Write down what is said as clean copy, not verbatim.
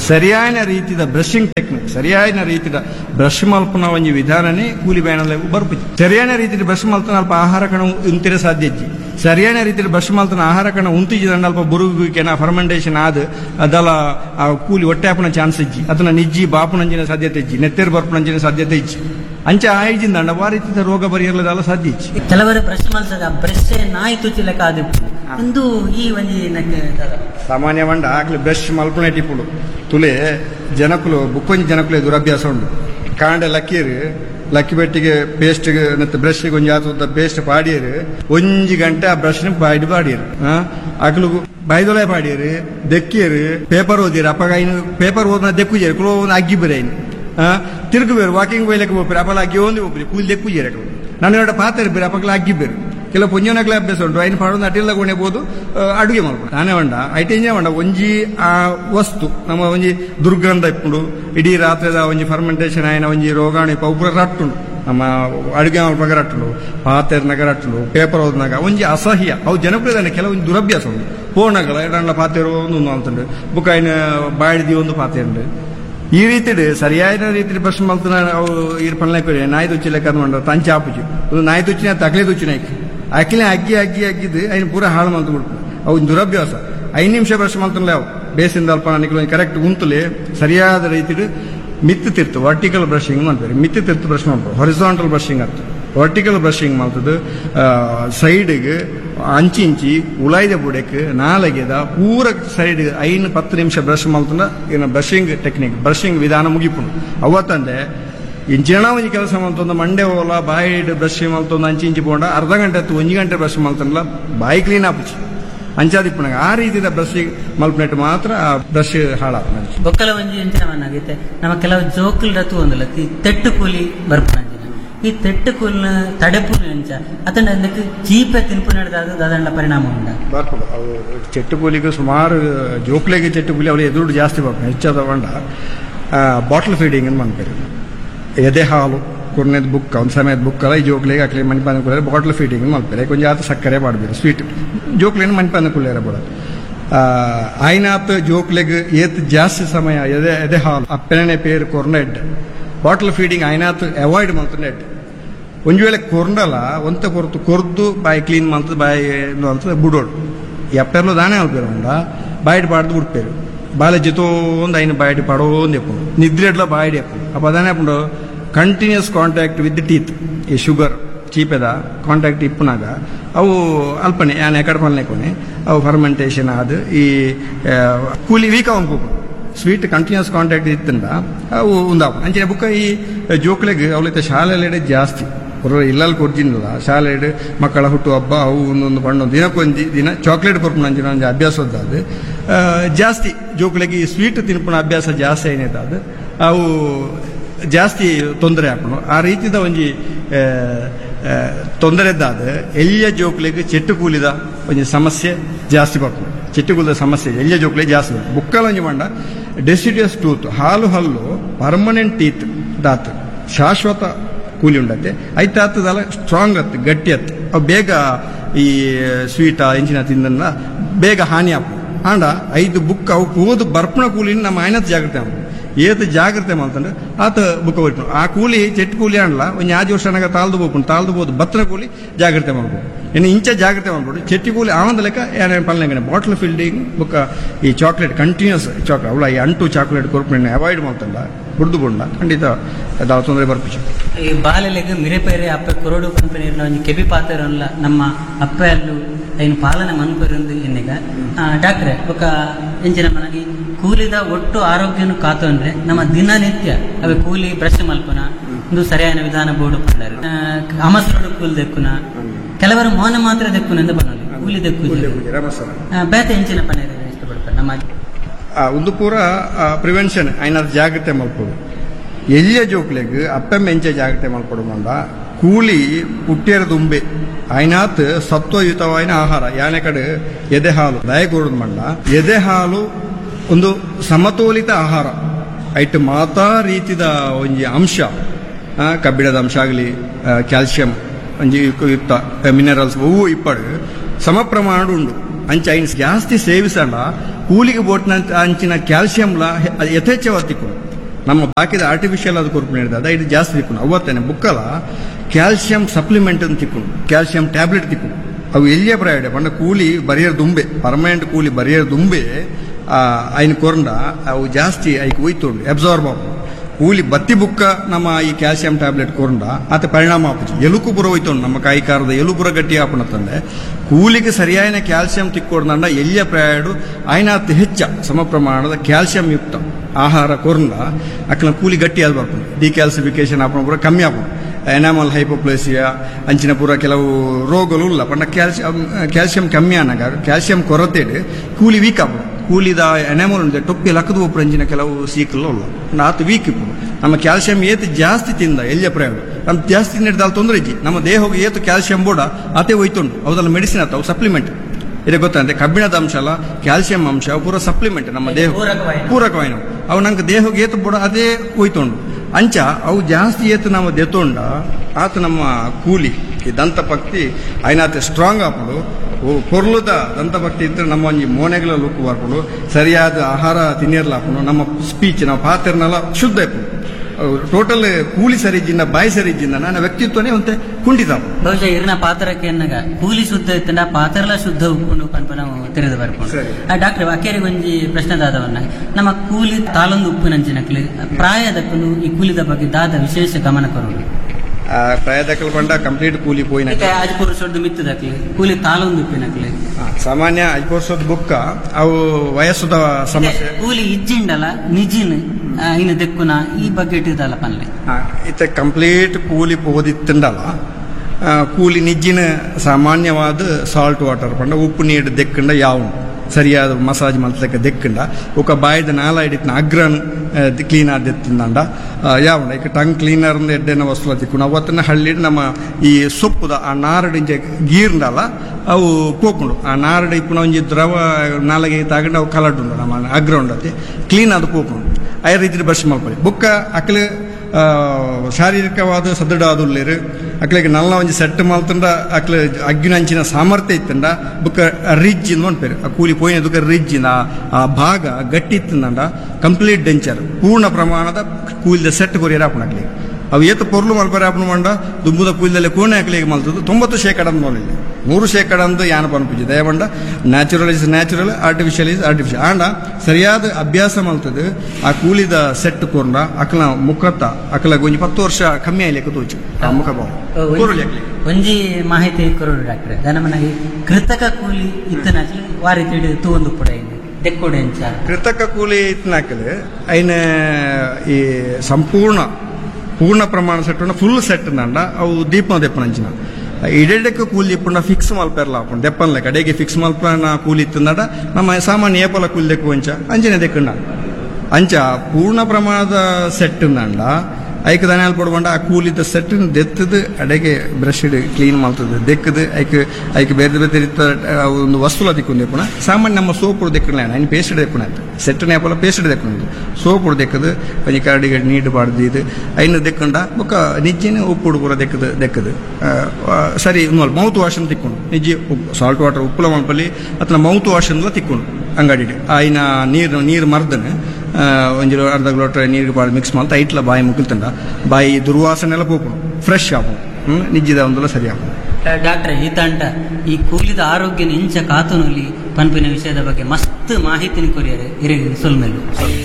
ಸರಿಯಾದ ರೀತಿಯ brushing technique ಸರಿಯಾದ ರೀತಿಯ ಬ್ರಷ್ ಮಲ್ಪನ ಒಂಜಿ ವಿಧಾನನೇ ಕೂಲಿ ಬ್ಯಾನಲ್ಲ ಬರ್ಪುಜಿ ಸರಿಯಾದ ರೀತಿಯ ಬ್ರಷ್ ಮಲ್ತನ ಅಲ್ಪ ಆಹಾರ ಕಣ ಉಂತಿರ ಸಾಧ್ಯಜ್ಜಿ ಸರಿಯಾದ ರೀತಿಯ ಬ್ರಷ್ ಮಲ್ತನ ಆಹಾರ ಕಣ ಉಂತಿಜಿದ ಅಲ್ಪ ಬುರುಗುವಿಕೆನ ಫರ್ಮೆಂಟೇಷನ್ ಆದ ಅದಲ ಆ ಕೂಲಿ ಹೊಟ್ಟೆ ಹಾಪನ ಚಾನ್ಸ್ ಇಜ್ಜಿ ಅದನ್ನ ನಿಜ್ಜಿ ಬಾಪುನಂಜಿನ ಸಾಧ್ಯತೆ ಇಜ್ಜಿ ನೆತ್ತೇರು ಬರ್ಪುನಂಜಿನ ಸಾಧ್ಯತೆ ಇಜ್ಜಿ ಅಂಚ ಆಯ್ಜಿಂದ ಆ ರೀತಿಯ ರೋಗ ಬರಿಯರ್ಲದಲ್ಲ ಸಾಧ್ಯ ಇಜ್ಜಿ ಕೆಲವರು ಬ್ರಷ್ ಮಲ್ಸದ ಬ್ರಷ್ ನಾಯಿ ತುಚ್ಚಿಲಕ ಆದ ಒಂದು ಈ ಒಂಜಿ ಸಾಮಾನ್ಯ ಮಂಡ ಆಗ್ಲಿ ಬ್ರಷ್ ಮಲ್ಪನೆ ಟಿಪ್ಪುಡು ತುಲೆ ಜನಕುಲು ಬುಕ್ಕೊಂಜಿ ಜನಕುಲೆ ದುರಭ್ಯಾಸ ಉಂಡು ಕಾಂಡೆ ಲಕ್ಕಿ ಬೆಟ್ಟಿಗೆ ಪೇಸ್ಟ್ ಬ್ರಷ್ಗೆ ಒಂಜಿ ಆತದ ಪೇಸ್ಟ್ ಪಾಡಿಯರು ಒಂಜಿ ಗಂಟೆ ಆ ಬ್ರಷ್ ಪಾಡಿಯರು ಅಕ್ಲು ಬೈದೊಲೆ ಪಾಡಿಯರು ದೆಕ್ಕಿಯರು ಪೇಪರ್ ಓದಿರು ಅಪ್ಪಾಗ ಪೇಪರ್ ಓದಿನ ದೆಕ್ಕುಜೇರು ಕುಲೋ ಒಂದು ಅಗ್ಗಿ ಬರೇನು ತಿರುಗು ಬೇರು ವಾಕಿಂಗ್ ಬೈಲಕ್ಕೆ ಹೋಗ್ರಿ ಅಪ್ಪಲ ಅಗ್ಗಿ ಒಂದು ಹೋಗ್ರಿ ಕೂಲಿ ದೆಕ್ಕುಜೇರು ನಾನು ಎರಡು ಪಾತ್ರೆ ಬೇರೆ ಅಪ್ಪಗಳ ಅಗ್ಗಿ ಬೇರು ಕೆಲವು ಪುಂಜನಗಳ ಅಭ್ಯಾಸ ಉಂಟು ಐನ್ ಪಾಡೋದು ಅಟಿಲ್ಲ ಕೊನೆಬೋದು ಅಡುಗೆ ಮಾಡ್ಬೋದು ನಾನೇ ಮಂಡ ಐಟೇಂಜೆ ಮಂಡ ಒಂಜಿ ಆ ವಸ್ತು ನಮ್ಮ ಒಂಜಿ ದುರ್ಗಂಧ ಇಪ್ಪುಂಡು ಇಡೀ ರಾತ್ರಿದ ಒಂಜಿ ಫರ್ಮೆಂಟೇಷನ್ ಆಯ್ನ ಒಂಜಿ ರೋಗಾಣಿ ಪೌಪುರ ರಟ್ಟುಂಡು ನಮ್ಮ ಅಡುಗೆ ಮಾಡ್ಬೇಕಾಗ ರಟ್ಟುಂಡು ಪಾತ್ರೆನಾಗ ರಟ್ಟುಂಡು ಪೇಪರ್ ಓದಿನಾಗ ಒಂಜಿ ಅಸಹ್ಯ ಅವು ಜನಪ್ರಿಯದಾನೆ ಕೆಲವೊಂದು ದುರಭ್ಯಾಸ ಉಂಟು ಫೋನಾಗಲ್ಲ ಎರಡಣ್ಣ ಪಾತ್ರೆ ಒಂದು ಅಂತಂಡು ಬುಕ್ ಆಯ್ನ ಬಾಡಿದಿ ಒಂದು ಪಾತ್ರೆ ಉಂಡು ಈ ರೀತಿ ಸರಿಯಾದ ರೀತಿ ಬ್ರಷ್ ಮಲ್ತನ ಅವು ಇರ್ ಪನ್ಲಕ್ಕೆ ನಾಯಿ ತುಚ್ಚಿಲೆಕ್ಕ ಅಂದ್ಕೊಂಡು ತಂಚ ಆಪುಜು ಒಂದು ನಾಯಿ ತುಚ್ಚಿನ ತಕ್ಲೆ ತುಚ್ಚಿನ ಅಕ್ಕಿಲೆ ಅಗ್ಗಿದ್ದು ಐನ್ ಪೂರ ಹಾಳು ಮಲ್ತು ಬಿಡ್ತು ಅವು ದುರಭ್ಯಾಸ 5 ನಿಮಿಷ ಬ್ರಷ್ ಮಲ್ತನಲ್ಲ ಅವು ಬೇಸಿಂದ ಅಲ್ಪ ನನಗೆ ಕರೆಕ್ಟ್ ಉಂತಲೆ ಸರಿಯಾದ ರೀತಿ ಮಿತ್ತು ತಿರ್ತು ವರ್ಟಿಕಲ್ ಬ್ರಷಿಂಗ್ ಮಾಡ್ತಾರೆ ಮಿತ್ತು ತಿರ್ತು ಬ್ರಷ್ ಮಾಡ್ತಾರೆ ಹಾರಿಜಾಂಟಲ್ ಬ್ರಷಿಂಗ್ ಆಗ್ತದೆ ವರ್ಟಿಕಲ್ ಬ್ರಷಿಂಗ್ ಮಾಡ್ತದೆ ಸೈಡ್ಗೆ ಅಂಚಿ ಉಳಾಯ್ದ ಬುಡಕ್ಕೆ ನಾಲಗೆದ ಪೂರ ಸೈಡ್ 5-10 ನಿಮಿಷ ಬ್ರಷ್ ಮಲ್ತಂದ ಏನು ಬ್ರಷಿಂಗ್ ಟೆಕ್ನಿಕ್ ಬ್ರಷಿಂಗ್ ವಿಧಾನ ಮುಗಿಪುಂಡು ಅವತ್ತಂದೆ ಇಂಚಿನ ಒಂಜಿ ಕೆಲಸ ಮಲ್ತೊಂದು ಮಂಡೆ ಹೋಲ ಬಾಯಿ ಬ್ರಷ್ ಮಲ್ತೊಂದು ಅಂಚಿ ಪೋಂಡ ಅರ್ಧ ಗಂಟೆ 1 ಗಂಟೆ ಬ್ರಷ್ ಮಲ್ತನಲ್ಲ ಬಾಯಿ ಕ್ಲೀನ್ ಆಪುಚಿ ಅಂಚಾದಿಪ್ಪನಾಗ ಆ ರೀತಿಯ ಬ್ರಷ್ ಮಲ್ಪನೆಟ್ ಮಾತ್ರ ಆ ಬ್ರಷ್ ಹಾಳಾಪ ಬೊಕ್ಕಲ ಒಂಜಿ ಎಂಚಿನವನ್ನಾಗೈತೆ ನಮ್ಮ ಕೆಲವು ಜೋಕುಲ್ ರತು ಒಂದಲ್ಲ ತೆಟ್ಟು ಕೂಲಿ ಬರ್ಪನಂಜಿನ ಈ ತೆಟ್ಟು ಕೂಲಿನ ತಡೆಪುಲಿ ಅಂಚ ಅತಂಡ ಅದಕ್ಕೆ ಚೀಪೆ ತಿನ್ಪು ನಡೆದಾದ ಅದಂಡ ಪರಿಣಾಮ ಉಂಡ ಬರ್ಪಡು ಅವು ಚೆಟ್ಟು ಕೂಲಿಗೂ ಸುಮಾರು ಜೋಕ್ಲೆಗೆ ಚೆಟ್ಟು ಕೂಲಿ ಅವಳು ಎದುರು ಜಾಸ್ತಿ ಬರ್ಪು ಹೆಚ್ಚಾದ ಬಂಡ ಬಾಟಲ್ ಫೀಡಿಂಗ್ ಅಂತ ಮಾಡ್ತಾರೆ ಎದೆ ಹಾಲು ಕೊನೆದು ಬುಕ್ ಒಂದು ಸಮಯದ ಬುಕ್ ಅಲ್ಲ ಈ ಜೋಕ್ಲಿಗೆ ಅಕ್ಲಿ ಮಣಿಪಾನ ಕುಳ್ಳೇರೆ ಬಾಟಲ್ ಫೀಡಿಂಗ್ ಮಾಡ್ತಾರೆ ಕೊಂಚ ಆತ ಸಕ್ಕರೆ ಮಾಡಬೇಕು ಸ್ವೀಟ್ ಜೋಕ್ಲೇನು ಮಣಿಪಾನ ಕುಳ್ಳೇರ ಬಿಡೋದು ಆಯ್ನಾತ್ ಜೋಕ್ಲೆಗೆ ಏತ್ ಜಾಸ್ತಿ ಸಮಯ ಎದೆ ಹಾಲು ಅಪ್ಪೆನೆ ಪೇರು ಕೊರ್ನೆಡ್ ಬಾಟಲ್ ಫೀಡಿಂಗ್ ಆಯ್ನಾತ್ ಅವಾಯ್ಡ್ ಮಾಡ್ತಾನೆ ಒಂದು ವೇಳೆ ಕೊರ್ಡಲ್ಲ ಒಂತ ಕೊರ್ದು ಬಾಯಿ ಕ್ಲೀನ್ ಮಾಡ್ತದೆ ಬಾಯಿ ಅಂತದೆ ಬಿಡೋಡು ಎಪ್ಪೆರ್ಲು ದಾನೆ ಅಲ್ಪೇರ ಬಾಯಿಡ್ ಪಾಡ್ದು ಬಿಡ್ಪೇರು ಬಾಲೆ ಜಿತೋ ಒಂದು ಐನು ಬಾಯಿಡ್ ಪಾಡೋಂದು ಎಪ್ಪು ನಿದ್ರೆ ಎಡ್ಲ ಬಾಯಿಡ್ ಎಪ್ಪು ಅಪ್ಪ ಅದಾನೆ Appu continuous contact with teeth ಈ ಶುಗರ್ ಚೀಪೆದ ಕಾಂಟ್ಯಾಕ್ಟ್ ಇಪ್ಪನಾಗ ಅವು ಅಲ್ಪನೆ ಯಾನೆ ಕಡ್ಪಲ್ನೆ ಕೊನೆ ಅವು ಫರ್ಮೆಂಟೇಷನ್ ಆದ ಈ ಕೂಲಿ ವೀಕ್ ಅವನ್ಕು ಸ್ವೀಟ್ ಕಂಟಿನ್ಯೂಸ್ ಕಾಂಟ್ಯಾಕ್ಟ್ ಇತ್ತಂದ ಅವು ಉಂದಾವು ಅಂಚೆ ಬುಕ್ಕ ಈ ಜೋಕ್ಲೆಗೆ ಅವಳಿತ ಶಾಲೆಯಲ್ಲಿ ಜಾಸ್ತಿ ಇಲ್ಲಲ್ಲಿ ಕೊಡ್ಜಿನಲ್ಲ ಶಾಲೆ ಮಕ್ಕಳ ಹುಟ್ಟು ಹಬ್ಬ ಅವು ಒಂದೊಂದು ಬಣ್ಣ ದಿನಕ್ಕೊಂದು ದಿನ ಚಾಕ್ಲೇಟ್ ಕೊರ್ಪುಣ ಅಂಜಿನ ಒಂದು ಅಭ್ಯಾಸದ್ದಾದ ಜಾಸ್ತಿ ಜೋಕ್ಲೆಗೆ ಈ ಸ್ವೀಟ್ ತಿನ್ಪುಣ ಅಭ್ಯಾಸ ಜಾಸ್ತಿ ಏನಿದ್ದಾದ ಅವು ಜಾಸ್ತಿ ತೊಂದರೆ ಹಾಕೋಣ ಆ ರೀತಿದ ಒಂಜಿ ತೊಂದರೆದ್ದಾದ ಎಲ್ಲಿಯ ಜೋಕ್ಲೆಗೆ ಚೆಟ್ಟು ಕೂಲಿದ ಒಂಜಿ ಸಮಸ್ಯೆ ಜಾಸ್ತಿ ಬರ್ಕೊಂಡು ಚೆಟ್ಟು ಕೂಲಿದ ಸಮಸ್ಯೆ ಎಲ್ಲಿಯ ಜೋಕ್ಲೆ ಜಾಸ್ತಿ ಬುಕ್ಕಲ ಒಂಜಿ ಮಂಡ ಡೆಸಿಡಿಯಸ್ ಟೂತ್ ಹಾಲು ಹಲ್ಲು ಪರ್ಮನೆಂಟ್ ಟೀತ್ ದಾತ್ ಶಾಶ್ವತ ಕೂಲಿ ಉಂಡತ್ತೆ ಐತಾತದಲ್ಲ ಸ್ಟ್ರಾಂಗ್ ಅತ್ತು ಗಟ್ಟಿ ಅತ್ತು ಅವು ಬೇಗ ಈ ಸ್ವೀಟ ಇಂಚಿನ ತಿಂದನ್ನ ಬೇಗ ಹಾನಿ ಆಪು ಆಂಡ 5 ಬುಕ್ ಅವು ಓದು ಬರ್ಪಣ ಕೂಲಿನ ನಮ್ಮ ಆಯ್ನತ್ ಜಾಗ್ರತೆ ಆಗ ಏತ್ ಜಾಗ್ರತೆ ಮಾಡ್ತಂದ್ರೆ ಆತ ಬುಕ್ಕ ಹೊಯ್ತು ಆ ಕೂಲಿ ಚೆಟ್ಟು ಕೂಲಿ ಆಣಲ್ಲ ಒಂದು 5 ವರ್ಷನಾಗ ತಾಳ್ದು ಬತ್ತನ ಕೂಲಿ ಜಾಗ್ರತೆ ಮಾಡ್ಬೋದು ಇನ್ನು ಇಂಚ ಜಾಗ್ರತೆ ಮಾಡ್ಬೋದು ಚೆಟ್ಟಿ ಕೂಲಿ ಆವಂದ ಲೆಕ್ಕ ಏನೇನು ಪಲ್ಲೆಂಗನೆ ಬಾಟಲ್ ಫೀಲ್ಡಿಂಗ್ ಬುಕ್ಕ ಈ ಚಾಕ್ಲೇಟ್ ಕಂಟಿನ್ಯೂಸ್ ಚಾಕ್ಲೇಟ್ ಅವಳ ಈ ಅಂಟು ಚಾಕ್ಲೇಟ್ ಕೊರ್ಪಣೆ ಅವಾಯ್ಡ್ ಮಾಡ್ತಲ್ಲ ಹುಡ್ದು ಬುಂಡ ಖಂಡಿತ ಅದಾವ ತೊಂದರೆ ಬರ್ಪಿச்சு ಈ ಬಾಲೆಲೆಗೆ ಮಿರೆಪೇರೆ ಅಪ್ಪೆ ಕೊರೋಡು ಕಂಪನಿ ಒಂದು ಕೆಬಿ ಪಾತ್ರಲ್ಲ ನಮ್ಮ ಅಪ್ಪೆ ಅಲ್ಲೂ ಐನು ಪಾಲನೆ ಮನ್ಪೇರೊಂದು ಎನ್ನಿಗ ಡಾಕ್ಟ್ರೆ ఒక ಎಂಚಿನ ಮನಗಿ ಕೂಲಿದ ಒಟ್ಟು ಆರೋಗ್ಯನು ಕಾತು ಅಂದ್ರೆ ನಮ್ಮ ದಿನನಿತ್ಯ ಅವೆ ಕೂಲಿ ಬ್ರಷ್ ಮಲ್ಪನ ಒಂದು ಸರಿಯಾದ ವಿಧಾನ ಬೋರ್ಡು ಪಂಡರು ಅಮಸರೋಡು ಕೂಲಿ ದೆಕ್ಕುನ ಕೆಲವರು ಮೌನ ಮಾತ್ರ ದೆಕ್ಕುನ ಎಂದು ಬನ್ನಲಿ ಕೂಲಿ ದೆಕ್ಕು ಬೇತೆ ಎಂಚಿನ ಪನೇರ ಇಷ್ಟಪಡ್ತಾರೆ ನಮ್ಮ ಒಂದು ಪೂರ ಪ್ರಿವೆನ್ಷನ್ ಐನಾದ ಜಾಗ್ರತೆ ಮಲ್ಪೋದು ಎಲ್ಲಿಯ ಜೋಕ್ಲೆಗ್ ಅಪ್ಪೆಮ್ಮ ಎಂಚೆ ಜಾಗ್ರತೆ ಮಲ್ಪೊಡು ಕೂಲಿ ಪುಟ್ಟಿಯರ ದುಂಬೆ ಐನಾತ್ ಸತ್ವಯುತವಾದ ಆಹಾರ ಯಾನೆ ಕಡೆ ಎದೆ ಹಾಲು ದಯಗೂಡದು ಮಂಡ ಎದೆ ಹಾಲು ಒಂದು ಸಮತೋಲಿತ ಆಹಾರ ಐಟ್ ಮಾತಾ ರೀತಿದ ಒಂಜಿ ಅಂಶ ಕಬ್ಬಿಣದ ಅಂಶ ಆಗಲಿ ಕ್ಯಾಲ್ಸಿಯಂ ಒಂಜಿ ಯುಕ್ತ ಮಿನರಲ್ಸ್ ಅವು ಇಪ್ಪಡು ಸಮ ಪ್ರಮಾಣ ಉಂಡು ಅಂಚ ಐನ್ ಜಾಸ್ತಿ ಸೇವಿಸಂಡ ಕೂಲಿಗೆ ಬೋಟ್ನ ಅಂಚಿನ ಕ್ಯಾಲ್ಸಿಯಂಲ ಯಥೇಚ್ಛವಾಗಿ ತಿಕ್ಕೊಂಡು ನಮ್ಮ ಬಾಕಿದ ಆರ್ಟಿಫಿಷಿಯಲ್ ಅದು ಕೊರ್ಪು ಹೇಳಿದ ಇದು ಜಾಸ್ತಿ ತಿಕ್ಕೊಂಡು ಅವತ್ತೇನೆ ಬುಕ್ಕಲ ಕ್ಯಾಲ್ಸಿಯಂ ಸಪ್ಲಿಮೆಂಟ್ ಅಂತ ತಿಕ್ಕೊಂಡು ಕ್ಯಾಲ್ಸಿಯಂ ಟ್ಯಾಬ್ಲೆಟ್ ತಿಕ್ಕೊಂಡು ಅವು ಎಲ್ಲಿಯ ಪ್ರಾಯಡೆ ಪಂಡ ಕೂಲಿ ಬರಿಯರ್ ದುಂಬೆ ಪರ್ಮನೆಂಟ್ ಕೂಲಿ ಬರಿಯರ್ ದುಂಬೆ ಐನ್ ಕೊರಂಡ ಅವು ಜಾಸ್ತಿ ಐಕ್ ಒಯ್ತೊಂಡು ಅಬ್ಸಾರ್ಬ್ ಆಪು ಕೂಲಿ ಬತ್ತಿ ಬುಕ್ಕ ನಮ್ಮ ಈ ಕ್ಯಾಲ್ಸಿಯಂ ಟ್ಯಾಬ್ಲೆಟ್ ಕೊರಂಡ ಆತ ಪರಿಣಾಮ ಆಪುಜಿ ಎಲುಕು ಪುರ ಒಯ್ತೊಂಡು ನಮ್ಮ ಕೈಕಾರದ ಎಲುಪುರ ಗಟ್ಟಿ ಆಪಣ ತಂದೆ ಕೂಲಿಗೆ ಸರಿಯಾದ ಕ್ಯಾಲ್ಸಿಯಂ ತಿಕ್ಕೊಡ್ದಂಡ ಎಲ್ಲಿಯ ಪ್ರಾಯಡು ಆಯ್ನಾತ್ ಹೆಚ್ಚ ಸಮ ಪ್ರಮಾಣದ ಕ್ಯಾಲ್ಸಿಯಂ ಯುಕ್ತ ಆಹಾರ ಕೊರಂಡ ಅಕ್ಲ ಕೂಲಿ ಗಟ್ಟಿ ಆದ್ ಬರ್ಕೊಂಡು ಡಿಕ್ಯಾಲ್ಸಿಫಿಕೇಶನ್ ಆಪಣ ಪೂರ ಕಮ್ಮಿ ಆಪಣ ಎನಾಮಲ್ ಹೈಪೋಪ್ಲೇಸಿಯಾ ಅಂಚಿನ ಪೂರ ಕೆಲವು ರೋಗಗಳು ಇಲ್ಲ ಪಂಡ ಕ್ಯಾಲ್ಸಿಯಂ ಕಮ್ಮಿ ಆನಾಗ ಕ್ಯಾಲ್ಸಿಯಂ ಕೊರತೆ ಕೂಲಿ ವೀಕ್ ಆಪಣ ಕೂಲಿದ ಎನಾಮಲ್ ಉಂಟೆ ಟೊಪ್ಪಿ ಲಕ್ಕದು ಒಪ್ಪು ಅಂಚಿನ ಕೆಲವು ಸೀಕಲ್ಲ ಇಲ್ಲ ಆತು ವೀಕ್ ಇಪ್ಪು ನಮ್ಮ ಕ್ಯಾಲ್ಸಿಯಂ ಏತು ಜಾಸ್ತಿ ತಿಂದ ಎಲ್ಲಿಯ ಪ್ರಯೋಗ ನಮ್ಮ ಜಾಸ್ತಿ ತಿಂದಿಡ್ದಾಲ್ ತೊಂದರೆ ಇಜ್ಜಿ ನಮ್ಮ ದೇಹಕ್ಕೆ ಏತು ಕ್ಯಾಲ್ಸಿಯಂ ಬೋಡ ಅದೇ ಒಯ್ತುಂಡು ಅವದೆಲ್ಲ ಮೆಡಿಸಿನ್ ಆತವು ಸಪ್ಲಿಮೆಂಟ್ ಇದೆ ಗೊತ್ತಂತೆ ಕಬ್ಬಿಣದ ಅಂಶ ಅಲ್ಲ ಕ್ಯಾಲ್ಸಿಯಂ ಅಂಶ ಅವು ಪೂರ ಸಪ್ಲಿಮೆಂಟ್ ನಮ್ಮ ದೇಹ ಪೂರಕವಾಯಿನ ಅವು ನಂಗೆ ದೇಹಕ್ಕೆ ಏತು ಬೋಡ ಅದೇ ಒಯ್ತುಂಡು ಅಂಚ ಅವು ಜಾಸ್ತಿ ಏತು ನಾವು ದೆತ್ತೊಂಡ ಆತ ನಮ್ಮ ಕೂಲಿ ಈ ದಂತಪಕ್ತಿ ಐನಾತ ಸ್ಟ್ರಾಂಗ್ ಆಪಡು ಪೊರ್ಲುದ ದಂತಭಕ್ತಿ ಇದ್ರೆ ನಮ್ಮ ಒಂಜಿ ಮೋನೆಗಳ ಲುಕ್ ಬರ್ಕೊಂಡು ಸರಿಯಾದ ಆಹಾರ ತಿನ್ನಿರ್ಲಾಕೊಂಡು ನಮ್ಮ ಸ್ಪೀಚ್ ನಾವು ಪಾತ್ರನೆಲ್ಲ ಶುದ್ಧ ಇಪ್ಪು ಟೋಟಲ್ ಕೂಲಿ ಸರಿ ಇಜ್ಜಿಂದ ಬಾಯಿ ಸರಿ ಇಜ್ಜಿಂದ ನನ್ನ ವ್ಯಕ್ತಿತ್ವನೇ ಒಂತೆ ಕುಂಠಿತ ಬಹುಶಃ ಇರ್ನ ಪಾತ್ರಕ್ಕೆ ಎನ್ನಗ ಕೂಲಿ ಶುದ್ಧ ಇತ್ತಂಡ ಪಾತ್ರಲ ಶುದ್ಧ ಉಪ್ಪುಂಡು ಪನ್ಪ ನಾವು ತಿಳಿದು ಬರ್ಕೊಂಡು ಡಾಕ್ಟರ್ ಅಕ್ಕೇರಿಗೆ ಒಂಜಿ ಪ್ರಶ್ನೆ ದಾದವನ್ನ ನಮ್ಮ ಕೂಲಿ ತಾಲೊಂದು ಉಪ್ಪಿನಂಚಿನಕ್ಲಿ ಪ್ರಾಯದಕ್ಕೂ ಈ ಕೂಲಿದ ಬಗ್ಗೆ ದಾದ ವಿಶೇಷ ಗಮನ ಕೊರೋದು ಪ್ರಾಯದಕ್ಕಲು ಪಂಡ ಕಂಪ್ಲೀಟ್ ಕೂಲಿ ಪೋಯಿನ ಅಜ್ಪುರುಷದ್ದು ಮಿತ್ತದಕ್ಲಿ ಕೂಲಿ ತಾಲೊಂದು ಉಪ್ಪಿನಕ್ಲಿ ಸಾಮಾನ್ಯ ಅಜ್ಪುರುಷದ ಬುಕ್ಕ ಅವು ವಯಸ್ಸುದ ಸಮಸ್ಯೆ ಕೂಲಿ ಇಜ್ಜಿಂಡಲ ನಿಜಿನ್ ಇನ್ನು ದೆಕ್ಕುನ ಈ ಬಗ್ಗೆ ಇಟ್ಟಿದ್ದಲ್ಲ ಪನ್ಲೆ ಇತ್ತೆ ಕಂಪ್ಲೀಟ್ ಕೂಲಿ ಪೋದಿತ್ತಂಡಲ್ಲ ಕೂಲಿ ನಿಜ್ಜಿನ ಸಾಮಾನ್ಯವಾದ ಸಾಲ್ಟ್ ವಾಟರ್ ಪಂಡ ಉಪ್ಪು ನೀರು ದೆಕ್ಕಂಡ ಯಾವ ಸರಿಯಾದ ಮಸಾಜ್ ಮಲ್ತಕ್ಕೆ ದೆಕ್ಕಂಡ ಒಕ್ಕ ಬಾಯ್ದ ನಾಲ ಹಿಡಿತನ ಅಗ್ರನ್ ಕ್ಲೀನ್ ಆದಿತ್ತಂಡ ಯಾವಂಡ ಈಗ ಟಂಗ್ ಕ್ಲೀನರ್ ಎಡ್ಡೆನ ವಸ್ತು ತಿಕ್ಕೊಂಡು ಅವತ್ತನ್ನ ಹಳ್ಳಿ ನಮ್ಮ ಈ ಸೊಪ್ಪುದ ಆ ನಾರಡಿಂಜ ಗೀರ್ಂಡಲ್ಲ ಅವು ಪೋಕೊಂಡು ಆ ನಾರಡಿ ಇಪ್ಪುನ ಒಂಜಿ ದ್ರವ ನಾಲಗೆ ತಗೊಂಡು ಅವು ಕಲಡ್ಡು ನಮ್ಮ ಅಗ್ರ ಉಂಡತಿ ಕ್ಲೀನ್ ಅದು ಪೋಕೊಂಡು ಐ ರೀತಿ ಬ್ರಷ್ ಮಾಡ್ಕೊಳ್ಳಿ ಬುಕ್ಕ ಅಕ್ಲೆ ಶಾರೀರಿಕವಾದ ಸದೃಢಾದುಲ್ಲೇರು ಅಕ್ಲೆಗೆ ನಲ್ಲ ಒಂಜಿ ಸೆಟ್ ಮಲ್ತಂಡ ಅಕ್ಲೆ ಅಗ್ಗಿನಂಚಿನ ಸಾಮರ್ಥ್ಯ ಇತ್ತಂಡ ಬುಕ್ಕ ರಿಜ್ ಇಂದ ಒಂದ್ಪೇರು ಆ ಕೂಲಿ ಪೋಯಿನದಕ್ಕೆ ರಿಜ್ ಇಂದ ಆ ಭಾಗ ಗಟ್ಟಿ ಇತ್ತಂಡ ಕಂಪ್ಲೀಟ್ ಡೆಂಚರ್ ಪೂರ್ಣ ಪ್ರಮಾಣದ ಕೂಲಿದ ಸೆಟ್ ಕೊರಿಯರ್ ಹಾಪಣ ಅಕ್ಲಿಗೆ ಅವು ಏತು ಪೊರ್ಲು ಮಲ್ಪರೆ ಹಾಪಣ ಮಂಡ ದುಂಬುದ ಕೂಲಿದಲ್ಲಿ ಕೋಣೆ ಅಕ್ಲಿಗೆ ಮಲ್ತದ್ದು 90% ನೋಡಿಲ್ಲ 100% ಯಾನ ಪನ್ಪುಜಿ ದಯವಂಡ natural is natural artificial is artificial and ಸರಿಯಾದ ಅಭ್ಯಾಸ ಮಲ್ತದ್ದು ಆ ಕೂಲಿದ ಸೆಟ್ ಕೊರ್ನ ಅಕ್ಲ ಮುಖತ್ತ ಅಕ್ಲ ಒಂಜಿ 10 ವರ್ಷ ಕಮ್ಮಿ ಆಯ್ಲಿಕ್ಕೆ ತೋಚು ಆ ಮುಖ ಒಂಜಿ ಮಾಹಿತಿ ಕೊರೋಡು ಡಾಕ್ಟ್ರೆ ನನಗೆ ಕೃತಕ ಕೂಲಿ ಇತ್ತನ ವಾರಿ ತಿಳಿ ತೂಂದು ಪುಡ ದೆಕ್ಕೋಡೆ ಅಂಚ ಕೃತಕ ಕೂಲಿ ಇತ್ತನಾಕಲೆ ಐನ ಈ ಪೂರ್ಣ ಪ್ರಮಾಣ ಸೆಟ್ ಫುಲ್ ಸೆಟ್ ನಂಡ ಅವು ದೀಪ ದೆಪ್ಪನಂಚಿನ ಇಡೆಡ್ಡೆಕ್ಕ ಕೂಲಿ ಇಪ್ಪುಂಡ ಫಿಕ್ಸ್ ಮಲ್ಪೆರ್ಲ ಹಾಕೊಂಡು ದೆಪ್ಪನ್ ಲೆಕ್ಕ ಅಡೆಗೆ ಫಿಕ್ಸ್ ಮಲ್ಪನ ಕೂಲಿ ಇತ್ತಂದಡ ನಮ್ಮ ಸಾಮಾನ್ಯ ಏಪಲ ಕೂಲಿ ದೆಕ್ಕು ಅಂಚ ಅಂಚನೆ ದೆಕ್ಕಂಡ ಅಂಚ ಪೂರ್ಣ ಪ್ರಮಾಣದ ಸೆಟ್ ನಂಡ ಐಕ್ ದನಿಯಾಲ್ ಪಡ್ಕೊಂಡ ಆ ಕೂಲಿದ ಸೆಟ್ ದೆತ್ತದು ಅಡೆಗೆ ಬ್ರಷ್ ಕ್ಲೀನ್ ಮಾಡ್ತದೆ ದೆಕ್ಕದು ಐಕ್ ಬೇರೆ ಬೇರೆ ಒಂದು ವಸ್ತುಲ ದಿಕ್ಕು ದೆಪ್ಪಣ ಸಾಮಾನ್ಯ ನಮ್ಮ ಸೋಪುಡು ದೆಕ್ಕಣ ಐನ್ ಪೇಸ್ಟ್ ದೆಪ್ಪಣ ಸೆಟ್ ನೇಪಲ ಪೇಸ್ಟ್ ದೆಕ್ಕಣದು ಸೋಪುಡು ದೆಕ್ಕದು ಕೊಂಚ ಕರಡಿಗೆ ನೀಡು ಬಾಡ್ದು ಇದು ಐನು ದೆಕ್ಕಂಡ ಬೊಕ್ಕ ನಿಜ್ಜಿನ ಉಪ್ಪುಡು ಪೂರ ದೆಕ್ಕದು ಸರಿ ಮೌತ್ ವಾಶ್ ಅಂತ ತಿಕ್ಕೊಂಡು ನಿಜ್ಜಿ ಸಾಲ್ಟ್ ವಾಟರ್ ಉಪ್ಪುಲ ಮಲ್ಪಲ್ಲಿ ಅಥವಾ ಮೌತ್ ವಾಶ್ ಅಂದ್ಲ ತಿಕ್ಕೊಂಡು ಅಂಗಡಿ ಆಯ್ನ ನೀರು ಮರ್ದನೆ ಒಂಜಿ ಅರ್ಧ ಲೋಟ ನೀರಿಗೆ ಬಾಡಿ ಮಿಕ್ಸ್ ಮಾಡ್ತಾ ಐಟ್ಲ ಬಾಯಿ ಮುಗಿಲ್ತಂಡ ಬಾಯಿ ದುರ್ವಾಸನೆ ಎಲ್ಲ ಪೋಪುಡು ಫ್ರೆಶ್ ಆಪು ನಿಜ್ಜಿದ ಒಂದೆಲ್ಲ ಸರಿ ಆಪು ಡಾಕ್ಟರ್ ಈತಂಟ ಈ ಕೂಲಿದ ಆರೋಗ್ಯನ ಇಂಚ ಕಾತುನಲ್ಲಿ ಪನ್ಪಿನ ವಿಷಯದ ಬಗ್ಗೆ ಮಸ್ತ್ ಮಾಹಿತಿನ ಕೊರಿಯರೆ ಇರಿ ಸೊಲ್ಮೆಲ್ಲು